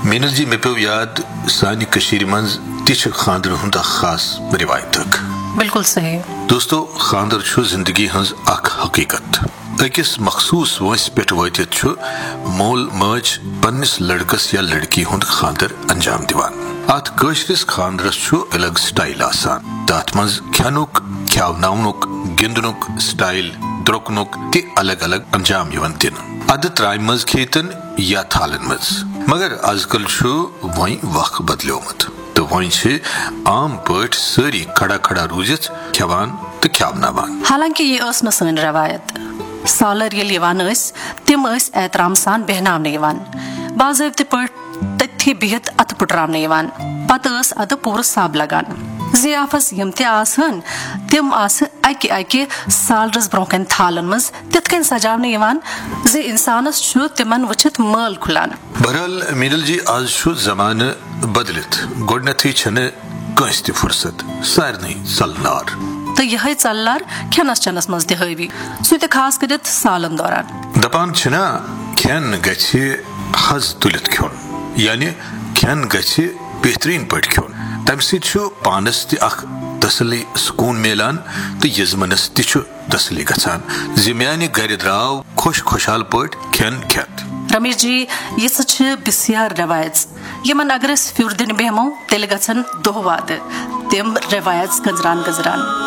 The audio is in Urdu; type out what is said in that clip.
مینل جی مے پیو یاد سانہِ کٔشیٖرِ منٛز تہِ چھِ خاندرن ہُنٛد اکھ خاص رِوایت اکھ. بالکل صحیح. دوستو خاندر چھُ زندگی ہٕنٛز اکھ حقیٖقت. أکِس مخصوٗص وٲنٛسہِ پٮ۪ٹھ وٲتِتھ چھُ مول ماج پننِس لڑکس یا لڑکی ہُنٛد خاندر انجام دِوان. اتھ کٲشرِس خاندرس چھُ الگ سٹایل آسان. تتھ منٛز کھٮ۪نُک کھٮ۪وناونُک گِنٛدنُک سٹایل درٛوٚکنُک تہِ الگ الگ انجام یِوان دِنہٕ. ادٕ ترامہِ منٛز کھیٚتن یا تھالن منٛز. مگر آز کل چھُ وۄنۍ وق بدلیومُت تہٕ وۄنۍ چھِ عام پٲٹھۍ سٲری کھڑا کھڑا روٗزِتھ کھٮ۪وان تہٕ کھٮ۪وناوان. حالانکہ یہ ٲس نہٕ سٲنۍ روایت. سالر ییٚلہِ یِوان ٲسۍ تِم ٲسۍ احترام سان بیٚہناونہٕ یِوان، باضٲبطہٕ پٲٹھۍ تٔتھی بِہِتھ اَتھٕ پٕٹراونہٕ یِوان. پتہٕ ٲس اَدٕ پوٗرٕ سب لگان. ضِیافس یِم تہِ آسہٕ تِم آسہٕ اکہِ اکہِ سالرس برونٛہہ کنہِ تھالن منٛز تِتھ کٔنۍ سجاونہٕ یِوان زِ انسانس چھُ تِمن وٕچھِتھ مٲل کھُلان. بہرحال مینل جی آز چھُ زمانہٕ بدلِتھ. گۄڈٕنیتھٕے چھنہٕ کٲنٛسہِ تہِ فرصت، سارنٕے ژلنار. تہٕ یِہے ژلنار کھٮ۪نس چٮ۪نس منٛز تہِ ہٲوی، سُہ تہِ خاص کٔرِتھ سالن دوران. دپان چھِنا کھٮ۪ن گژھِ حظ تُلِتھ کھیوٚن، یعنی کھٮ۪ن گژھِ بہتریٖن پٲٹھۍ کھیوٚن. تمہِ سۭتۍ چھُ پانس تہِ اکھ تسلی سکوٗن میلان تہٕ یزمنس تہِ چھُ تسلی گژھان زِ میانہِ گرِ درٛاو خۄش خۄشحال پٲٹھۍ کھٮ۪ن کھٮ۪تھ. رمیش جی، یِژھٕ چھِ بِسیار رٮ۪وایژ یِمن اگر أسۍ پھِیوٗر دِنہِ بیٚہمو تیٚلہِ گژھن دۄہ وادٕ تِم رٮ۪وایژ گٔنٛزران گٔنٛزران.